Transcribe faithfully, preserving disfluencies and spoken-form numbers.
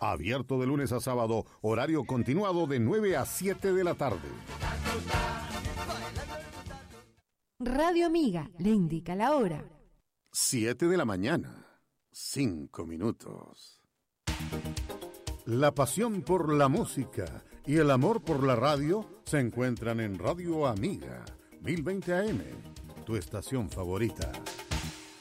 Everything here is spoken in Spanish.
Abierto de lunes a sábado, horario continuado de nueve a siete de la tarde. Radio Amiga le indica la hora. siete de la mañana, cinco minutos. La pasión por la música y el amor por la radio se encuentran en Radio Amiga, mil veinte A M, tu estación favorita.